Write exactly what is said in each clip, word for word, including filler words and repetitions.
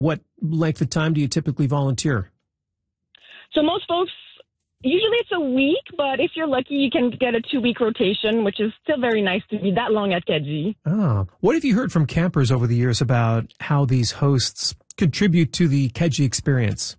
What length of time do you typically volunteer? So most folks, usually it's a week, but if you're lucky, you can get a two-week rotation, which is still very nice to be that long at Keji. Oh. What have you heard from campers over the years about how these hosts contribute to the Keji experience?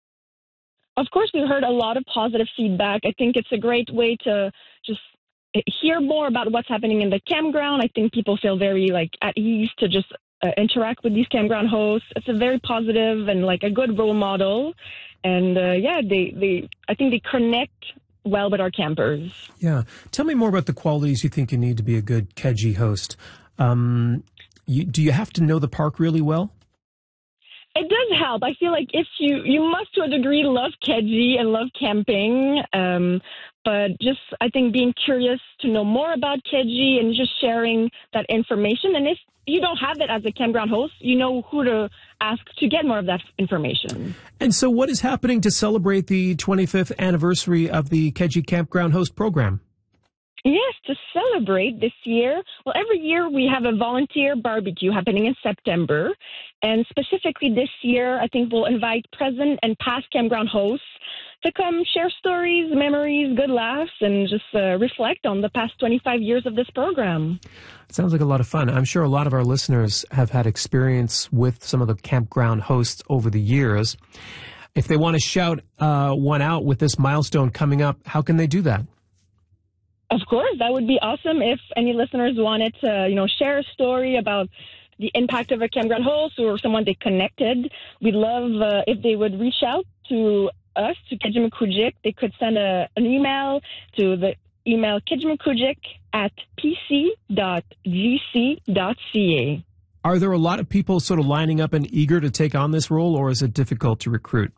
Of course, we've heard a lot of positive feedback. I think it's a great way to just hear more about what's happening in the campground. I think people feel very like at ease to just uh, interact with these campground hosts. It's a very positive and like a good role model. And uh, yeah, they, they I think they connect well with our campers. Yeah. Tell me more about the qualities you think you need to be a good Keji host. Um, you, do you have to know the park really well? It does help. I feel like if you, you must to a degree love Keji and love camping, um, but just I think being curious to know more about Keji and just sharing that information. And if you don't have it as a campground host, you know who to ask to get more of that information. And so what is happening to celebrate the twenty-fifth anniversary of the Keji Campground Host Program? Yes, to celebrate this year, well, every year we have a volunteer barbecue happening in September. And specifically this year, I think we'll invite present and past campground hosts to come share stories, memories, good laughs, and just uh, reflect on the past twenty-five years of this program. It sounds like a lot of fun. I'm sure a lot of our listeners have had experience with some of the campground hosts over the years. If they want to shout uh, one out with this milestone coming up, how can they do that? Of course, that would be awesome if any listeners wanted to, you know, share a story about the impact of a campground host or someone they connected. We'd love uh, if they would reach out to us, to Kejimkujik. They could send a, an email to the email kejimkujik at p c dot g c dot c a. Are there a lot of people sort of lining up and eager to take on this role, or is it difficult to recruit?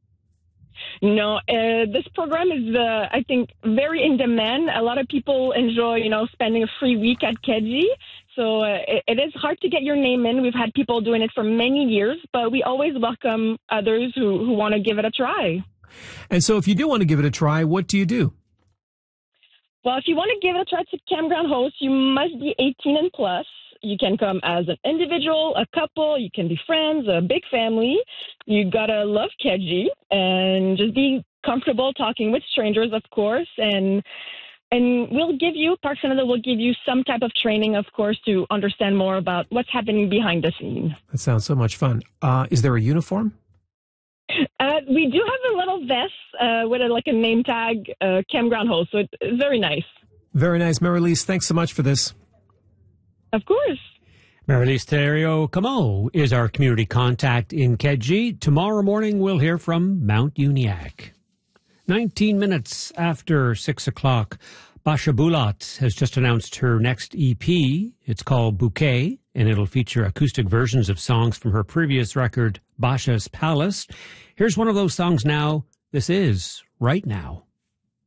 No, uh, this program is, uh, I think, very in demand. A lot of people enjoy, you know, spending a free week at Keji. So uh, it, it is hard to get your name in. We've had people doing it for many years, but we always welcome others who, who want to give it a try. And so if you do want to give it a try, what do you do? Well, if you want to give it a try to campground host, you must be eighteen and plus. You can come as an individual, a couple, you can be friends, a big family. You gotta love Keji and just be comfortable talking with strangers, of course. And and we'll give you, Parks Canada will give you some type of training, of course, to understand more about what's happening behind the scenes. That sounds so much fun. Uh, is there a uniform? Uh, we do have a little vest uh, with a, like a name tag, uh, campground host, so it's very nice. Very nice. Marilise, thanks so much for this. Of course. Marilise Theriault-Comeau is our community contact in Keji. Tomorrow morning, we'll hear from Mount Uniacke. nineteen minutes after six o'clock, Basha Bulat has just announced her next E P. It's called Bouquet, and it'll feature acoustic versions of songs from her previous record, Basha's Palace. Here's one of those songs now. This is Right Now.